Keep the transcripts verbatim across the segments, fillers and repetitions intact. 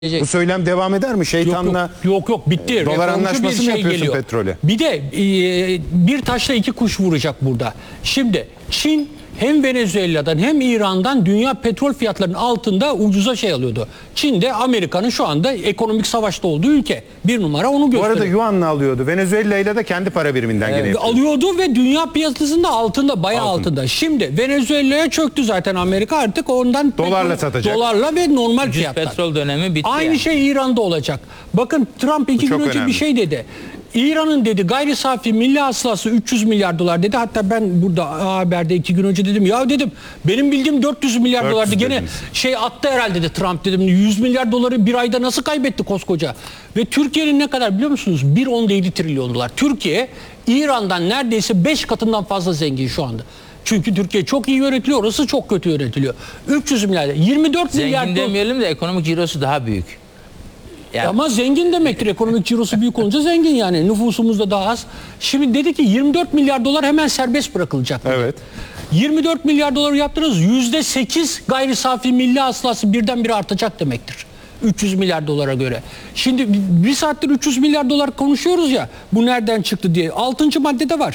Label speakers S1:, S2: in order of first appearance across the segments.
S1: Bu söylem devam eder mi? Şeytanla
S2: Yok yok, yok, yok bitti.
S1: dolar
S2: Reformcu
S1: anlaşması
S2: bir
S1: mı
S2: şey
S1: yapıyorsun
S2: geliyor.
S1: petrole?
S2: Bir de e, bir taşla iki kuş vuracak burada. Şimdi Çin hem Venezuela'dan hem İran'dan dünya petrol fiyatlarının altında ucuza şey alıyordu. Çin de Amerika'nın şu anda ekonomik savaşta olduğu ülke. Bir numara onu
S1: bu
S2: gösteriyor.
S1: arada yuanla alıyordu. Venezuela ile de kendi para biriminden gene yapıyordu.
S2: Alıyordu ve dünya piyasasında altında, bayağı
S1: Altın.
S2: altında. Şimdi Venezuela'ya çöktü zaten Amerika, artık ondan
S1: Dolarla
S2: petrol-
S1: satacak.
S2: Dolarla ve normal
S3: Ucuz
S2: fiyatlar.
S3: petrol dönemi bitti.
S2: Aynı
S3: yani.
S2: şey İran'da olacak. Bakın Trump iki gün
S1: çok
S2: önce
S1: önemli.
S2: bir şey dedi. İran'ın dedi gayri safi milli hasılası üç yüz milyar dolar dedi. Hatta ben burada A Haber'de iki gün önce dedim. Ya dedim benim bildiğim dört yüz milyar
S1: dört yüz
S2: dolardı. Gene
S1: dediniz.
S2: şey attı herhalde dedi Trump dedim. yüz milyar doları bir ayda nasıl kaybetti koskoca? Ve Türkiye'nin ne kadar biliyor musunuz? bir virgül on yedi trilyon dolar. Türkiye İran'dan neredeyse beş katından fazla zengin şu anda. Çünkü Türkiye çok iyi yönetiliyor, orası çok kötü yönetiliyor. üç yüz milyar, yirmi dört milyar
S3: Zengin
S2: dolar.
S3: demeyelim de ekonomik cirosu daha büyük. Yani
S2: Ama zengin demektir. Ekonomik cirosu büyük olunca zengin yani. Nüfusumuz da daha az. Şimdi dedi ki yirmi dört milyar dolar hemen serbest bırakılacak.
S1: Evet.
S2: yirmi dört milyar dolar yaptınız. yüzde sekiz gayri safi milli hasılası birdenbire artacak demektir. üç yüz milyar dolara göre. Şimdi bir saattir üç yüz milyar dolar konuşuyoruz ya. Bu nereden çıktı diye. altıncı maddede var.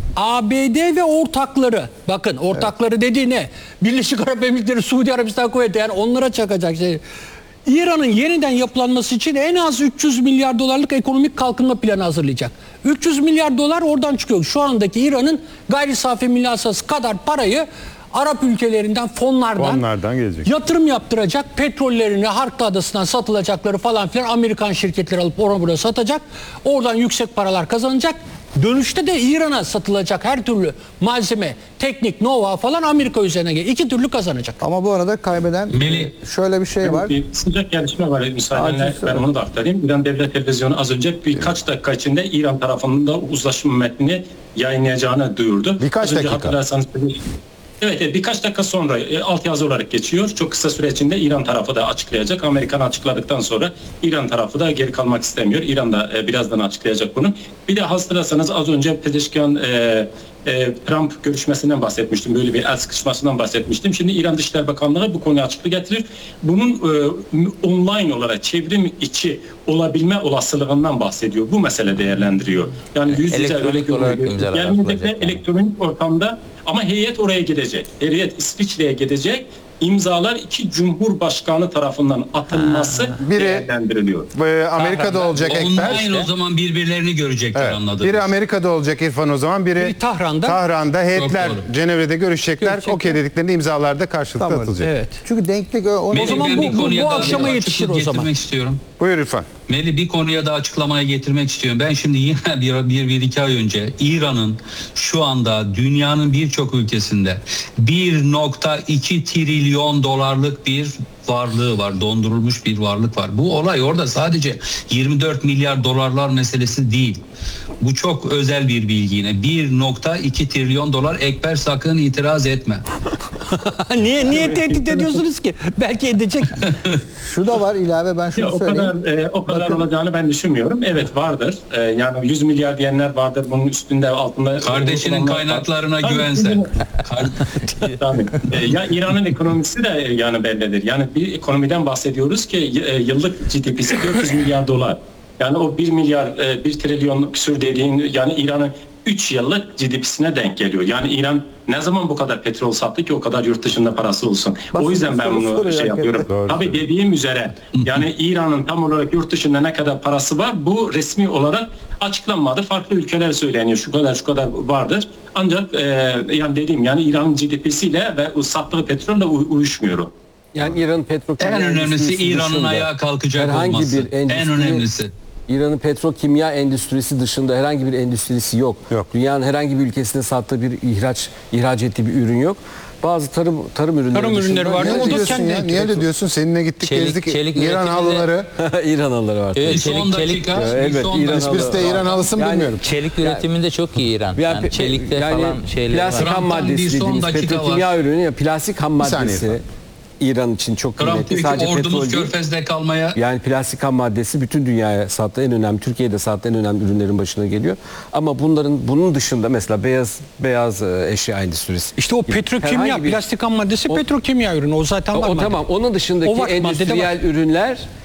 S2: A B D ve ortakları. Bakın ortakları dediği ne? Birleşik Arap Emirlikleri, Suudi Arabistan Kuvveti, yani onlara çakacak şey. İran'ın yeniden yapılanması için en az üç yüz milyar dolarlık ekonomik kalkınma planı hazırlayacak. üç yüz milyar dolar oradan çıkıyor. Şu andaki İran'ın gayri safi milli hasılası kadar parayı Arap ülkelerinden, fonlardan,
S1: Fonlardan gelecek.
S2: yatırım yaptıracak. Petrollerini Harklı Adası'ndan satılacakları falan filan Amerikan şirketleri alıp oraya buraya satacak. Oradan yüksek paralar kazanacak. Dönüşte de İran'a satılacak her türlü malzeme, teknik, know-how falan Amerika üzerine gelecek. İki türlü kazanacak.
S4: Ama bu arada kaybeden
S5: Melih,
S4: şöyle bir şey var.
S6: Bir sıcak gelişme var müsaadenle,
S4: Acil
S6: ben onu da aktarayım. İran Devlet Televizyonu az önce birkaç dakika içinde İran tarafının da uzlaşma metnini yayınlayacağını duyurdu.
S1: Birkaç
S6: Az önce
S1: dakika.
S6: hatırlarsanız Evet, evet birkaç dakika sonra e, altyazı olarak geçiyor. Çok kısa süre içinde İran tarafı da açıklayacak. Amerikan açıkladıktan sonra İran tarafı da geri kalmak istemiyor. İran da e, birazdan açıklayacak bunu. Bir de hatırlarsanız az önce Pezeşkian e, e, Trump görüşmesinden bahsetmiştim. Böyle bir el sıkışmasından bahsetmiştim. Şimdi İran Dışişleri Bakanlığı bu konuya açıklık getirir. Bunun e, online olarak çevrim içi olabilme olasılığından bahsediyor. Bu mesele değerlendiriyor. Yani yüz yüze
S3: Elektronik
S6: öyle
S3: olarak
S6: görünüyor.
S3: imzalar
S6: Gelmeyecek
S3: atılacak
S6: ve
S3: yani.
S6: elektronik ortamda, ama heyet oraya gidecek. Heyet İsviçre'ye gidecek. İmzalar iki cumhurbaşkanı tarafından atılması
S1: Biri-
S6: değerlendiriliyor.
S1: Ee, Amerika'da olacak Ekber.
S5: online o zaman birbirlerini görecekler,
S1: Evet.
S5: anladım.
S1: Biri Amerika'da olacak İrfan o zaman. Biri,
S2: Biri Tahran'da.
S1: Tahran'da heyetler
S5: Çok doğru.
S1: Cenevre'de görüşecekler.
S2: Görüşecekler.
S1: Okey dediklerinde imzalarda karşılıklı
S4: Tamam.
S1: atılacak.
S2: Evet.
S4: Çünkü denklik o, o
S5: Melih,
S2: zaman
S5: ben
S2: bu-
S5: bir
S2: bu-
S5: konuya
S2: bu
S5: daha
S2: akşama
S5: bir
S2: yetişir
S5: açıklık
S2: o zaman.
S5: getirmek istiyorum.
S1: Buyur İrfan.
S5: Melih, bir konuya da açıklamaya getirmek istiyorum. Ben şimdi yine bir, bir, bir iki ay önce İran'ın şu anda dünyanın birçok ülkesinde bir nokta iki trilyon dolarlık bir varlığı var. Dondurulmuş bir varlık var. Bu olay orada sadece yirmi dört milyar dolarlar meselesi değil. Bu çok özel bir bilgi yine. bir nokta iki trilyon dolar. Ekber, sakın itiraz etme.
S2: niye niye tehdit ediyorsunuz ki? Belki edecek.
S4: şu da var, ilave ben şunu
S6: Ya, o
S4: söyleyeyim.
S6: kadar e, o kadar
S4: Bakın-
S6: olacağını ben düşünmüyorum. Evet vardır. E, yani yüz milyar diyenler vardır. Bunun üstünde altında
S5: Kardeşinin
S6: olanlar var.
S5: kaynaklarına
S6: Tabii,
S5: güvensen.
S6: Tabii. E, ya İran'ın ekonomisi de e, yani bellidir. Yani bir ekonomiden bahsediyoruz ki e, yıllık G D P'si dört yüz milyar dolar. Yani o bir milyar, e, bir trilyon küsür dediğin, yani İran'ın üç yıllık G D P'sine denk geliyor. Yani İran ne zaman bu kadar petrol sattı ki o kadar yurt dışında parası olsun.
S4: Basın
S6: o yüzden ben
S4: soru
S6: bunu
S4: soruyor
S6: şey
S4: hakikaten.
S6: yapıyorum.
S1: Doğru.
S6: Tabii dediğim üzere yani İran'ın tam olarak yurt dışında ne kadar parası var, bu resmi olarak açıklanmadı. Farklı ülkeler söyleniyor. Şu kadar şu kadar vardır. Ancak e, yani dediğim yani İran'ın G D P'siyle ve o sattığı petrolle uy- uyuşmuyor o.
S7: Yani İran'ın petrokimya
S5: En önemlisi
S7: endüstrisi
S5: İran'ın
S7: dışında
S5: ayağa kalkacak
S7: herhangi
S5: olması.
S7: bir endüstri-
S5: En önemlisi.
S7: İran'ın petrokimya endüstrisi dışında herhangi bir endüstrisi yok.
S1: Yok.
S7: Dünyanın herhangi bir ülkesinde sattığı bir ihraç ihraç ettiği bir ürün yok. Bazı tarım tarım ürünleri
S2: Tarım
S7: dışında-
S2: ürünleri var.
S1: Niye
S2: O da
S1: öyle diyorsun
S2: kendi
S1: ya? Niye öyle diyorsun? Seninle gittik
S3: Çelik-
S1: gezdik.
S3: çelik
S1: İran
S3: üretiminde-
S1: halıları.
S7: İran halıları var.
S3: Evet,
S5: Bir son
S3: çelik, çelik,
S5: dakika. bir
S7: Evet,
S5: son
S7: İran
S5: dakika.
S1: Esprisi de İran halısı mı
S7: Yani-
S1: bilmiyorum.
S3: çelik üretiminde çok iyi İran.
S7: Yani,
S3: Yani
S7: pe-
S3: çelikte
S7: yani
S3: falan şeyler
S7: plastik
S3: var.
S7: ham
S5: Trump'tan bir
S7: maddesi
S5: son
S7: dediğimiz
S5: dakika
S7: petrokimya
S5: var.
S7: ürünü ya plastik ham
S1: Bir saniye
S7: maddesi
S1: efendim.
S7: İran için çok
S5: Trump
S7: kıymetli.
S5: diyor ki
S7: Sadece petrol
S5: ordumuz
S7: değil.
S5: Körfez'de kalmaya.
S7: Yani plastik ham maddesi bütün dünyaya sattığı en önemli, Türkiye'de sattığı en önemli ürünlerin başına geliyor. Ama bunların bunun dışında mesela beyaz beyaz e, eşya endüstrisi.
S2: İşte o petrokimya,
S7: Herhangi bir-
S2: plastik ham maddesi
S7: O-
S2: petrokimya ürünü. O zaten
S7: O,
S2: var.
S7: o
S2: maddede.
S7: tamam. Onun dışındaki
S2: O var, maddede
S7: endüstriyel ürünler